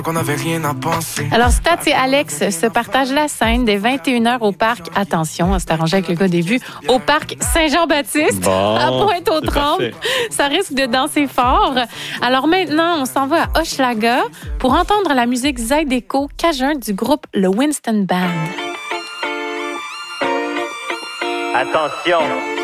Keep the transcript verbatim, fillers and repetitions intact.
qu'on avait rien à penser. Alors, Stats et Alex se partagent la scène dès vingt et une heures au parc. Attention, c'est arrangé avec le gars des vues. Au parc Saint-Jean-Baptiste, Bon, à Pointe-aux-Trembles. Ça risque de danser fort. Alors maintenant, on s'en va à Hochelaga pour entendre la musique Zydeco Cajun du groupe le Winston Band. Attention,